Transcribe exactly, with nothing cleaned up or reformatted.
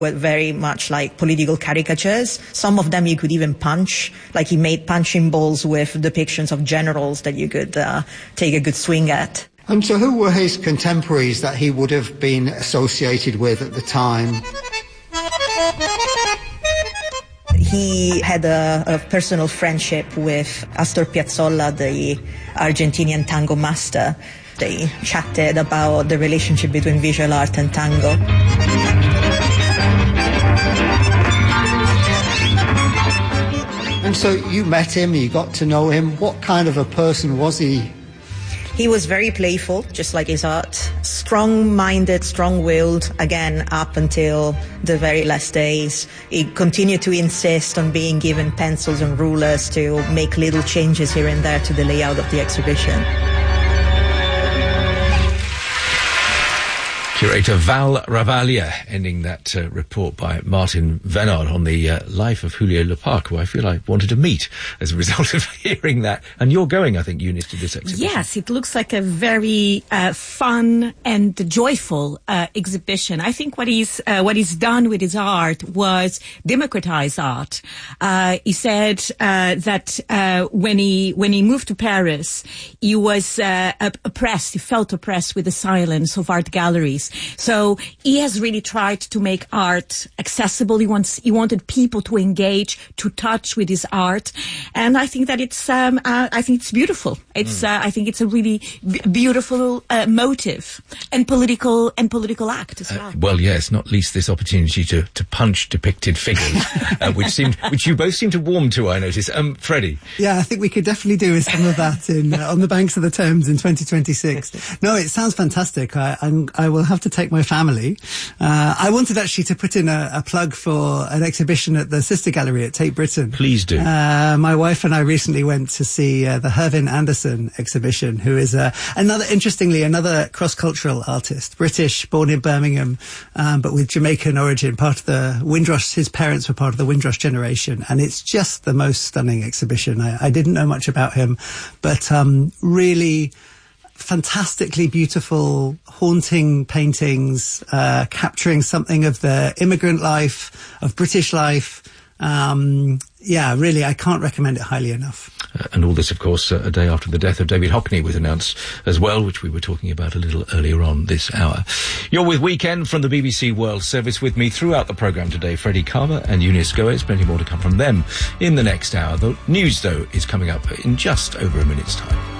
were very much like political caricatures. Some of them you could even punch. Like he made punching balls with depictions of generals that you could uh, take a good swing at. And so who were his contemporaries that he would have been associated with at the time? He had a, a personal friendship with Astor Piazzolla, the Argentinian tango master. They chatted about the relationship between visual art and tango. And so you met him, you got to know him. What kind of a person was he? He was very playful, just like his art. Strong-minded, strong-willed, again, up until the very last days. He continued to insist on being given pencils and rulers to make little changes here and there to the layout of the exhibition. Curator Val Ravaglia ending that uh, report by Martin Venard on the uh, life of Julio Leparc, who I feel I wanted to meet as a result of hearing that. And you're going, I think, Eunice, to this exhibition. Yes, it looks like a very uh, fun and joyful uh, exhibition. I think what he's uh, what he's done with his art was democratize art. Uh, he said uh, that uh, when he when he moved to Paris, he was uh, oppressed. He felt oppressed with the silence of art galleries. So he has really tried to make art accessible. He wants, he wanted people to engage, to touch with his art. And I think that it's, um, uh, I think it's beautiful. It's, mm. uh, I think it's a really b- beautiful, uh, motive and political, and political act as well. Uh, well, yes, not least this opportunity to, to punch depicted figures, uh, which seemed, which you both seem to warm to, I notice. Um, Freddie. Yeah, I think we could definitely do with some of that in, uh, on the banks of the Thames in twenty twenty-six. No, it sounds fantastic. I, I'm, I will have to take my family. Uh, I wanted actually to put in a, a plug for an exhibition at the Sister Gallery at Tate Britain. Please do. Uh, my wife and I recently went to see uh, the Hervin Anderson exhibition, who is uh, another, interestingly, another cross-cultural artist, British, born in Birmingham, um, but with Jamaican origin, part of the Windrush, his parents were part of the Windrush generation, and it's just the most stunning exhibition. I, I didn't know much about him, but um, really fantastically beautiful, haunting paintings, uh, capturing something of the immigrant life, of British life. Um, yeah, really, I can't recommend it highly enough. Uh, and all this, of course, uh, a day after the death of David Hockney was announced as well, which we were talking about a little earlier on this hour. You're with Weekend from the B B C World Service. With me throughout the programme today, Freddie Carver and Eunice Goetz. Plenty more to come from them in the next hour. The news, though, is coming up in just over a minute's time.